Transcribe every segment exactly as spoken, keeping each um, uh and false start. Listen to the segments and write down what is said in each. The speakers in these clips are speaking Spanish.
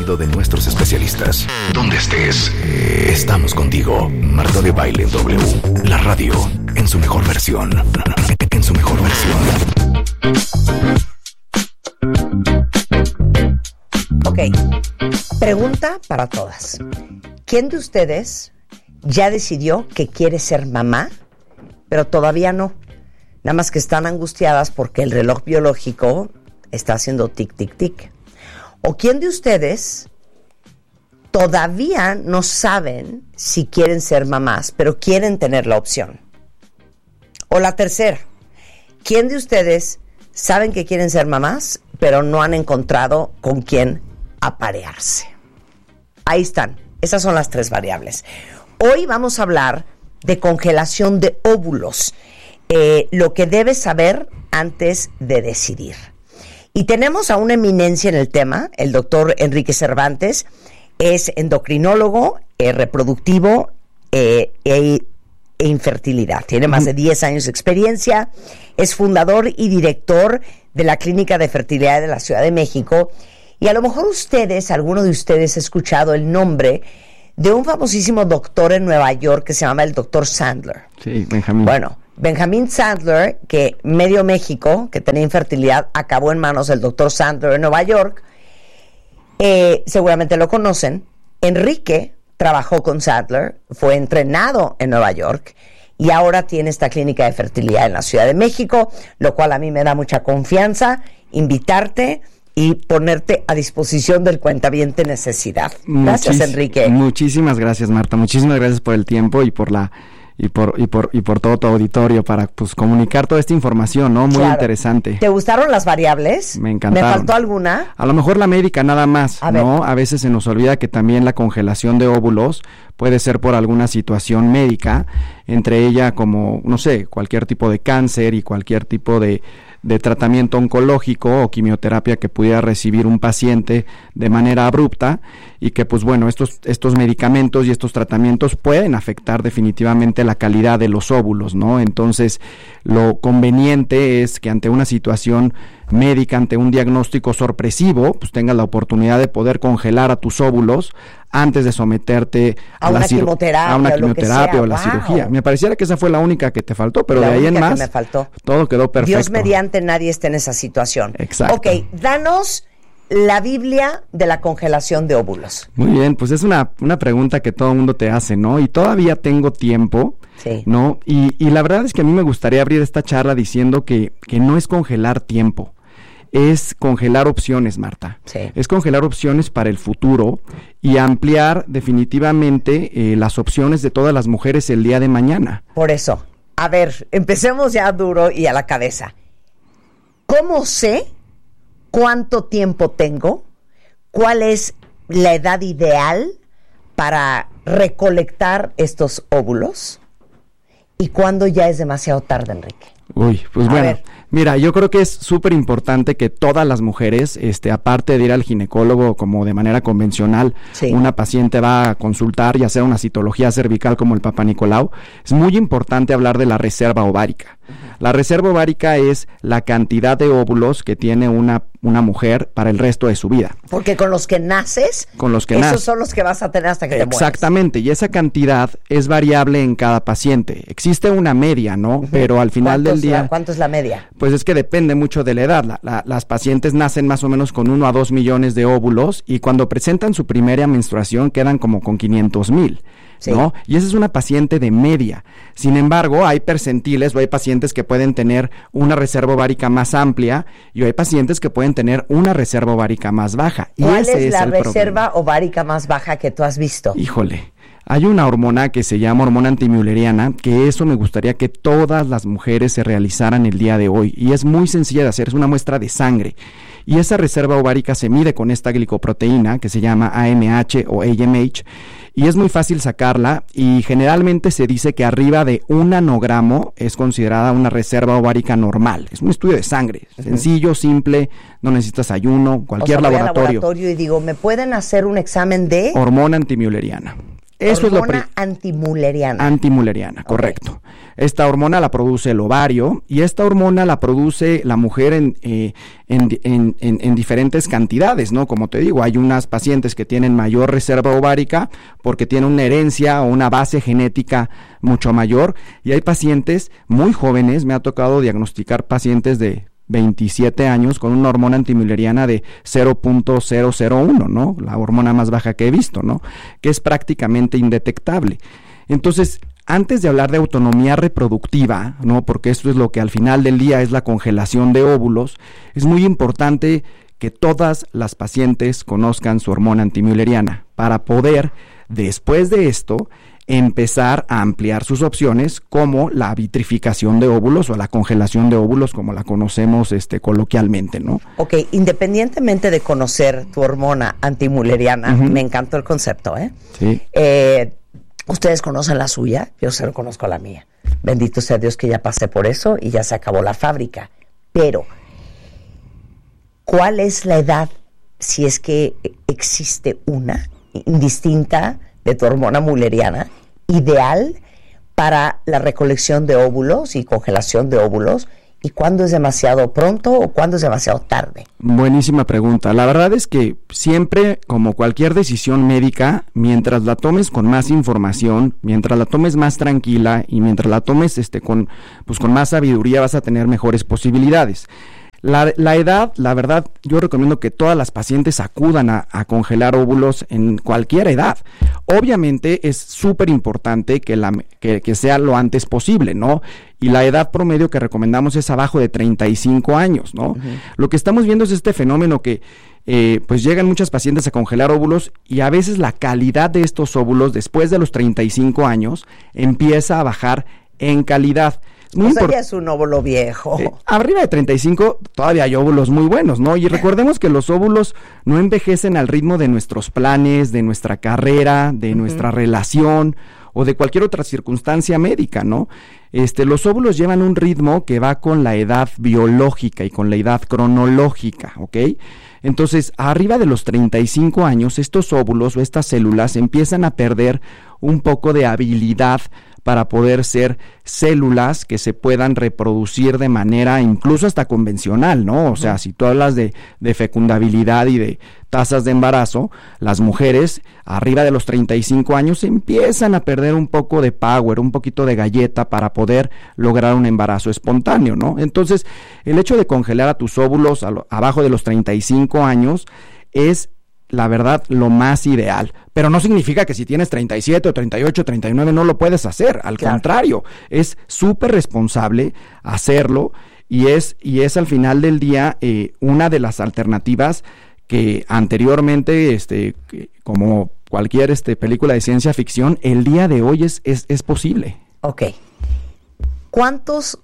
respaldo de nuestros especialistas. Donde estés, estamos contigo. Marta de Baile W, la radio en su mejor versión. En su mejor versión. Ok, pregunta para todas. ¿Quién de ustedes ya decidió que quiere ser mamá, pero todavía no? Nada más que están angustiadas porque el reloj biológico está haciendo tic, tic, tic. ¿O quién de ustedes todavía no saben si quieren ser mamás, pero quieren tener la opción? O la tercera, ¿quién de ustedes saben que quieren ser mamás, pero no han encontrado con quién aparearse? Ahí están. Esas son las tres variables. Hoy vamos a hablar de congelación de óvulos, eh, lo que debes saber antes de decidir. Y tenemos a una eminencia en el tema, el doctor Enrique Cervantes, es endocrinólogo, eh, reproductivo eh, e, e infertilidad. Tiene más de diez años de experiencia, es fundador y director de la Clínica de Fertilidad de la Ciudad de México. Y a lo mejor ustedes, alguno de ustedes ha escuchado el nombre de un famosísimo doctor en Nueva York que se llama el doctor Sandler. Sí, Benjamín. Bueno, Benjamín Sandler, que medio México, que tenía infertilidad, acabó en manos del doctor Sandler en Nueva York. Eh, seguramente lo conocen. Enrique trabajó con Sandler, fue entrenado en Nueva York y ahora tiene esta clínica de fertilidad en la Ciudad de México, lo cual a mí me da mucha confianza invitarte y ponerte a disposición del cuentaviente necesidad. Gracias, Muchis- Enrique. Muchísimas gracias, Marta. Muchísimas gracias por el tiempo y por la y por y por y por todo tu auditorio para pues comunicar toda esta información, ¿no? Muy Claro. interesante. ¿Te gustaron las variables? Me encantaron. ¿Me faltó alguna? A lo mejor la médica nada más, A ¿no? ver. A veces se nos olvida que también la congelación de óvulos puede ser por alguna situación médica, entre ella como, no sé, cualquier tipo de cáncer y cualquier tipo de de tratamiento oncológico o quimioterapia que pudiera recibir un paciente de manera abrupta y que pues bueno, estos estos medicamentos y estos tratamientos pueden afectar definitivamente la calidad de los óvulos, ¿no? Entonces, lo conveniente es que ante una situación médica, ante un diagnóstico sorpresivo, pues tengas la oportunidad de poder congelar a tus óvulos antes de someterte A a, la una ciru- quimioterapia a una o lo que quimioterapia sea. o la Wow. cirugía. Me pareciera que esa fue la única que te faltó, pero La de ahí en única que más me faltó. todo quedó perfecto. Dios mediante nadie esté en esa situación. Exacto. Ok, danos la Biblia de la congelación de óvulos. Muy bien, pues es una, una pregunta que todo el mundo te hace, ¿no? Y todavía tengo tiempo, Sí. ¿no? Y, y la verdad es que a mí me gustaría abrir esta charla diciendo que, que no es congelar tiempo, es congelar opciones, Marta. Sí. Es congelar opciones para el futuro y ampliar definitivamente eh, las opciones de todas las mujeres el día de mañana. Por eso, a ver, empecemos ya duro y a la cabeza. ¿Cómo sé cuánto tiempo tengo? ¿Cuál es la edad ideal para recolectar estos óvulos? ¿Y cuándo ya es demasiado tarde, Enrique? Uy, pues A bueno, ver. mira, yo creo que es súper importante que todas las mujeres, este, aparte de ir al ginecólogo como de manera convencional, Sí. una paciente va a consultar y hacer una citología cervical como el Papa Nicolau, es muy importante hablar de la reserva ovárica. La reserva ovárica es la cantidad de óvulos que tiene una, una mujer para el resto de su vida. Porque con los que naces, Con los que esos naces. son los que vas a tener hasta que te mueres. Exactamente, y esa cantidad es variable en cada paciente. Existe una media, ¿no? Pero al final ¿Cuánto del es día... la- ¿Cuánto es la media? Pues es que depende mucho de la edad. La- la- las pacientes nacen más o menos con uno a dos millones de óvulos y cuando presentan su primera menstruación quedan como con quinientos mil. Sí. ¿No? Y esa es una paciente de media. Sin embargo, hay percentiles o hay pacientes que pueden tener una reserva ovárica más amplia y hay pacientes que pueden tener una reserva ovárica más baja. Y ¿Cuál ese es la el reserva problema. ovárica más baja que tú has visto? Híjole, hay una hormona que se llama hormona antimülleriana, que eso me gustaría que todas las mujeres se realizaran el día de hoy. Y es muy sencilla de hacer, es una muestra de sangre. Y esa reserva ovárica se mide con esta glicoproteína que se llama A M H o A M H. Y es muy fácil sacarla y generalmente se dice que arriba de un nanogramo es considerada una reserva ovárica normal. Es un estudio de sangre, sencillo, simple, no necesitas ayuno, cualquier O sea, voy al laboratorio. laboratorio y digo, ¿me pueden hacer un examen de...? Hormona antimülleriana. Eso hormona es lo pri- antimuleriana. Antimuleriana, correcto. Okay. Esta hormona la produce el ovario y esta hormona la produce la mujer en, eh, en, en, en, en diferentes cantidades, ¿no? Como te digo, hay unas pacientes que tienen mayor reserva ovárica porque tienen una herencia o una base genética mucho mayor, y hay pacientes muy jóvenes, me ha tocado diagnosticar pacientes de veintisiete años con una hormona antimuleriana de cero punto cero cero uno, ¿no? La hormona más baja que he visto, ¿no? Que es prácticamente indetectable. Entonces, antes de hablar de autonomía reproductiva, ¿no? Porque esto es lo que al final del día es la congelación de óvulos, es muy importante que todas las pacientes conozcan su hormona antimuleriana para poder, después de esto, empezar a ampliar sus opciones, como la vitrificación de óvulos o la congelación de óvulos, como la conocemos este, coloquialmente, ¿no? Ok, independientemente de conocer tu hormona antimuleriana, uh-huh. me encantó el concepto, ¿eh? Sí. Eh, ustedes conocen la suya, yo solo conozco la mía. Bendito sea Dios que ya pasé por eso y ya se acabó la fábrica. Pero, ¿cuál es la edad, si es que existe una, indistinta de tu hormona mulleriana, ideal para la recolección de óvulos y congelación de óvulos? ¿Y cuándo es demasiado pronto o cuándo es demasiado tarde? Buenísima pregunta. La verdad es que siempre, como cualquier decisión médica, mientras la tomes con más información, mientras la tomes más tranquila y mientras la tomes este, con, pues, con más sabiduría, vas a tener mejores posibilidades. La, la edad, la verdad, yo recomiendo que todas las pacientes acudan a, a congelar óvulos en cualquier edad. Obviamente es súper importante que, la, que, que sea lo antes posible, ¿no? Y la edad promedio que recomendamos es abajo de treinta y cinco años, ¿no? Uh-huh. Lo que estamos viendo es este fenómeno que eh, pues llegan muchas pacientes a congelar óvulos y a veces la calidad de estos óvulos después de los treinta y cinco años empieza a bajar en calidad. No o sea, ya es un óvulo viejo. Eh, arriba de treinta y cinco todavía hay óvulos muy buenos, ¿no? Y recordemos que los óvulos no envejecen al ritmo de nuestros planes, de nuestra carrera, de uh-huh. nuestra relación o de cualquier otra circunstancia médica, ¿no? Este, los óvulos llevan un ritmo que va con la edad biológica y con la edad cronológica, ¿ok? Entonces, arriba de los treinta y cinco años, estos óvulos o estas células empiezan a perder un poco de habilidad para poder ser células que se puedan reproducir de manera incluso hasta convencional, ¿no? O sea, si tú hablas de, de fecundabilidad y de tasas de embarazo, las mujeres arriba de los treinta y cinco años empiezan a perder un poco de power, un poquito de galleta para poder lograr un embarazo espontáneo, ¿no? Entonces, el hecho de congelar a tus óvulos a lo, abajo de los treinta y cinco años es, la verdad, lo más ideal, pero no significa que si tienes treinta y siete o treinta y ocho, treinta y nueve no lo puedes hacer, al claro. contrario, es súper responsable hacerlo y es, y es al final del día eh, una de las alternativas que anteriormente, este, como cualquier este, película de ciencia ficción, el día de hoy es, es, es posible. Ok. ¿Cuántos,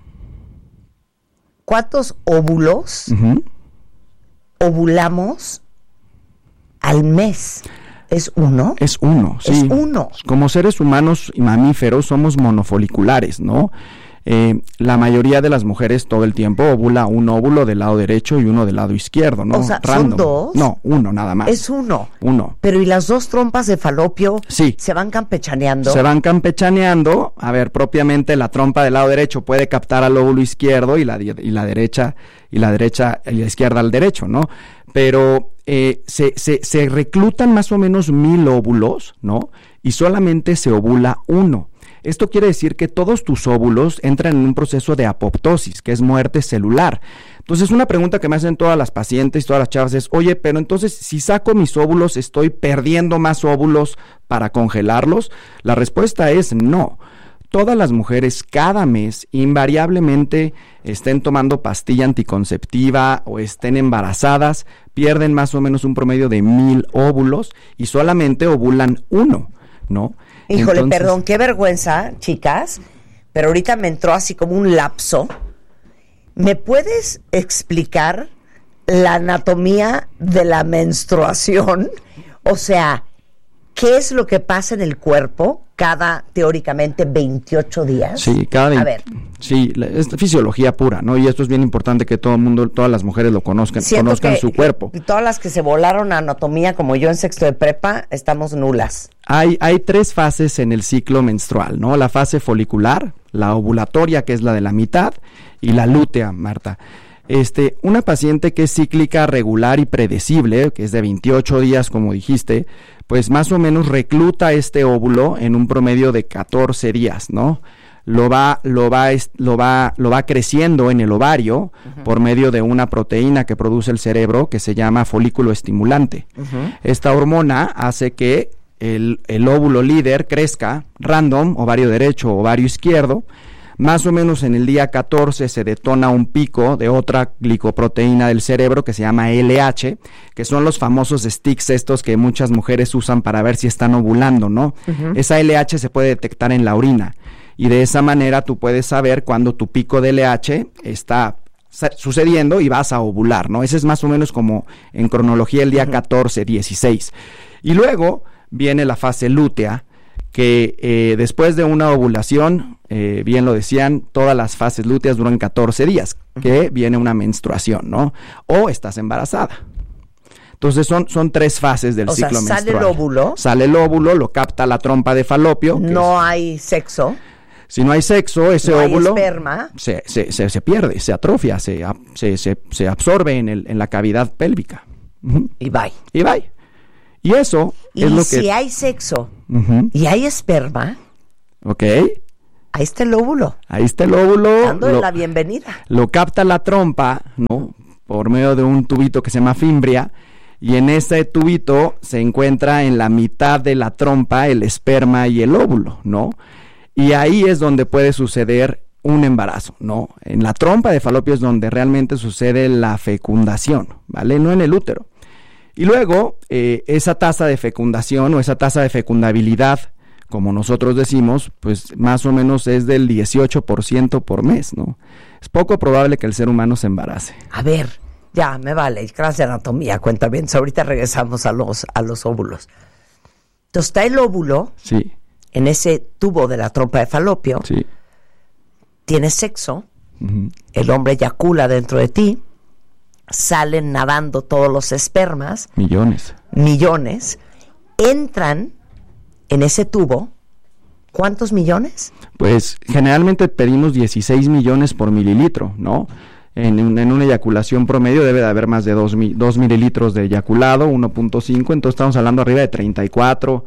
cuántos óvulos uh-huh. ovulamos al mes? ¿Es uno? Es uno, sí. Es uno. Como seres humanos y mamíferos somos monofoliculares, ¿no? Eh, la mayoría de las mujeres todo el tiempo ovula un óvulo del lado derecho y uno del lado izquierdo, ¿no? O sea, Random. ¿son dos? No, uno nada más. Es uno. Uno. Pero ¿y las dos trompas de falopio? Sí. ¿Se van campechaneando? Se van campechaneando. A ver, propiamente la trompa del lado derecho puede captar al óvulo izquierdo y la, y la derecha, y la derecha, y la izquierda al derecho, ¿no? Pero eh, se, se, se reclutan más o menos mil óvulos, ¿no? Y solamente se ovula uno. Esto quiere decir que todos tus óvulos entran en un proceso de apoptosis, que es muerte celular. Entonces, una pregunta que me hacen todas las pacientes, todas las chavas es, oye, pero entonces, si saco mis óvulos, ¿estoy perdiendo más óvulos para congelarlos? La respuesta es no. Todas las mujeres cada mes invariablemente estén tomando pastilla anticonceptiva o estén embarazadas, pierden más o menos un promedio de mil óvulos y solamente ovulan uno, ¿no? Híjole, Entonces, perdón, qué vergüenza, chicas, pero ahorita me entró así como un lapso. ¿Me puedes explicar la anatomía de la menstruación? O sea, ¿qué es lo que pasa en el cuerpo cada, teóricamente, veintiocho días? Sí, cada veinte. A ver. Sí, es fisiología pura, ¿no? Y esto es bien importante que todo el mundo, todas las mujeres lo conozcan, Siento conozcan que su cuerpo. Todas las que se volaron a anatomía, como yo en sexto de prepa, estamos nulas. hay, hay tres fases en el ciclo menstrual, ¿no? La fase folicular, la ovulatoria, que es la de la mitad, y la lútea, Marta. Este, una paciente que es cíclica, regular y predecible, que es de veintiocho días, como dijiste, pues más o menos recluta este óvulo en un promedio de catorce días, ¿no? Lo va, lo va, lo va, lo va creciendo en el ovario uh-huh. por medio de una proteína que produce el cerebro que se llama folículo estimulante. Uh-huh. Esta hormona hace que el, el óvulo líder crezca random, ovario derecho, ovario izquierdo. Más o menos en el día catorce se detona un pico de otra glicoproteína del cerebro que se llama L H, que son los famosos sticks estos que muchas mujeres usan para ver si están ovulando, ¿no? Uh-huh. Esa L H se puede detectar en la orina y de esa manera tú puedes saber cuándo tu pico de L H está sucediendo y vas a ovular, ¿no? Ese es más o menos como en cronología el día uh-huh. catorce, dieciséis. Y luego viene la fase lútea, que eh, después de una ovulación, eh, bien lo decían, todas las fases lúteas duran catorce días, que viene una menstruación, ¿no? O estás embarazada. Entonces son, son tres fases del o ciclo sea, menstrual. Sale el óvulo. Sale el óvulo, lo capta la trompa de falopio. No es, hay sexo. Si no hay sexo, ese no óvulo hay esperma. Se, se, se, se pierde, se atrofia, se, se, se, se absorbe en, el, en la cavidad pélvica. Uh-huh. Y bye. Y bye. Y eso y es lo si que... si hay sexo uh-huh. y hay esperma, ok, ahí está el óvulo. Ahí está el óvulo. Dándole lo, la bienvenida. Lo capta la trompa, ¿no? Por medio de un tubito que se llama fimbria, y en ese tubito se encuentra en la mitad de la trompa el esperma y el óvulo, ¿no? Y ahí es donde puede suceder un embarazo, ¿no? En la trompa de falopio es donde realmente sucede la fecundación, ¿vale? No en el útero. Y luego, eh, esa tasa de fecundación o esa tasa de fecundabilidad, como nosotros decimos, pues más o menos es del dieciocho por ciento por mes, ¿no? Es poco probable que el ser humano se embarace. A ver, ya, me vale, clase de anatomía, cuenta bien. Ahorita regresamos a los, a los óvulos. Entonces está el óvulo sí. en ese tubo de la trompa de falopio. Sí. Tienes sexo, uh-huh. el hombre eyacula dentro de ti, salen nadando todos los espermas. Millones. Millones. Entran en ese tubo. ¿Cuántos millones? Pues generalmente pedimos dieciséis millones por mililitro, ¿no? En, un, en una eyaculación promedio debe de haber más de dos mililitros de eyaculado, uno punto cinco, entonces estamos hablando arriba de treinta y cuatro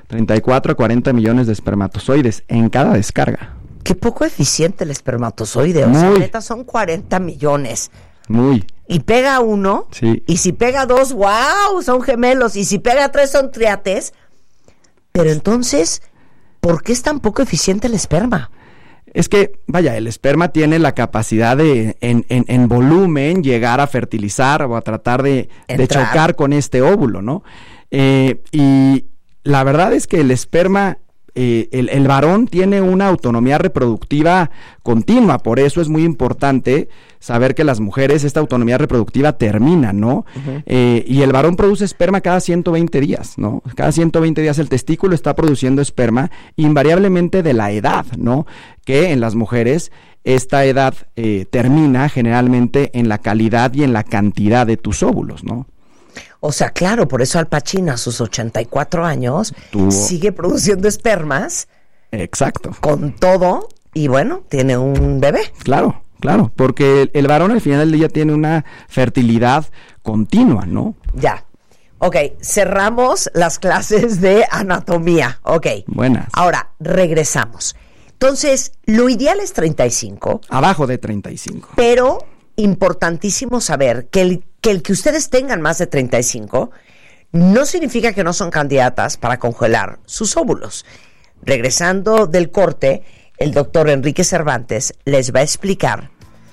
a cuarenta millones de espermatozoides en cada descarga. Qué poco eficiente el espermatozoide, o Muy. sea, neta son cuarenta millones. Muy. Y pega uno, sí. y si pega dos, ¡wow! Son gemelos, y si pega tres son triates. Pero entonces, ¿por qué es tan poco eficiente el esperma? Es que, vaya, el esperma tiene la capacidad de, en, en, en volumen, llegar a fertilizar o a tratar de, de chocar con este óvulo, ¿no? Eh, y la verdad es que el esperma, eh, el, el varón tiene una autonomía reproductiva continua, por eso es muy importante saber que las mujeres esta autonomía reproductiva termina, ¿no? Uh-huh. Eh, y el varón produce esperma cada ciento veinte días, ¿no? Cada ciento veinte días el testículo está produciendo esperma, invariablemente de la edad, ¿no? Que en las mujeres esta edad eh, termina generalmente en la calidad y en la cantidad de tus óvulos, ¿no? O sea, claro, por eso Al Pacino a sus ochenta y cuatro años Tuvo... sigue produciendo espermas. Exacto. Con todo, y bueno, tiene un bebé. Claro, claro, porque el, el varón al final del día tiene una fertilidad continua, ¿no? Ya. Ok, cerramos las clases de anatomía. Ok. Buenas. Ahora, regresamos. Entonces, lo ideal es treinta y cinco. Abajo de treinta y cinco. Pero importantísimo saber que el, que el que ustedes tengan más de treinta y cinco no significa que no son candidatas para congelar sus óvulos. Regresando del corte, el doctor Enrique Cervantes les va a explicar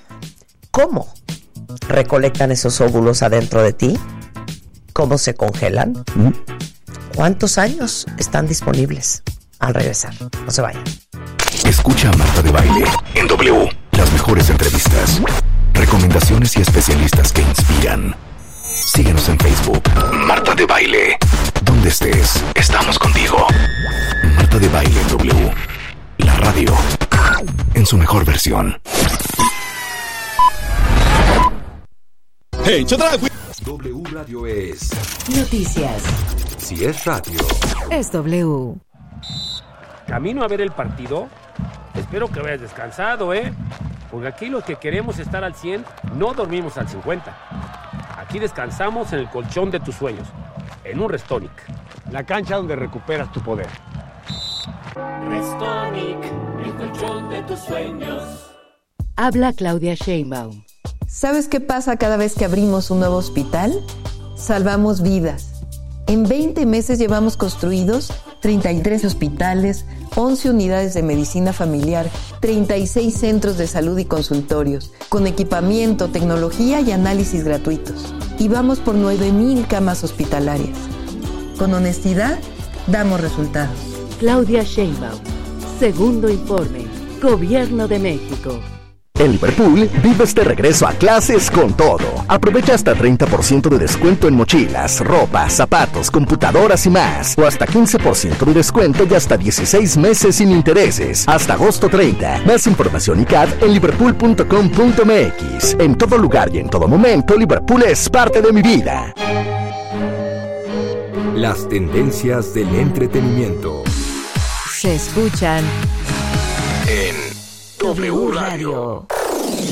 cómo recolectan esos óvulos adentro de ti, cómo se congelan, ¿Mm? cuántos años están disponibles. Al regresar, no se vayan. Escucha a Marta de Baile en W. Las mejores entrevistas, recomendaciones y especialistas que inspiran. Síguenos en Facebook. Marta de Baile. Donde estés, estamos contigo. Marta de Baile en W. La radio en su mejor versión. Hey, check that out. W Radio es... Noticias. Si es radio, Es W. Camino a ver el partido. Espero que vayas descansado, ¿eh? Porque aquí los que queremos estar al cien no dormimos al cincuenta. Aquí descansamos en el colchón de tus sueños, en un Restonic. La cancha donde recuperas tu poder. Restonic, el colchón de tus sueños. Habla Claudia Sheinbaum. ¿Sabes qué pasa cada vez que abrimos un nuevo hospital? Salvamos vidas. En veinte meses llevamos construidos treinta y tres hospitales, once unidades de medicina familiar, treinta y seis centros de salud y consultorios, con equipamiento, tecnología y análisis gratuitos. Y vamos por nueve mil camas hospitalarias. Con honestidad, damos resultados. Claudia Sheinbaum. Segundo informe. Gobierno de México. En Liverpool, vives de regreso a clases con todo. Aprovecha hasta treinta por ciento de descuento en mochilas, ropa, zapatos, computadoras y más. O hasta quince por ciento de descuento y hasta dieciséis meses sin intereses. Hasta agosto treinta. Más información y C A D en liverpool punto com punto m x. En todo lugar y en todo momento, Liverpool es parte de mi vida. las tendencias del entretenimiento. Se escuchan En W Radio.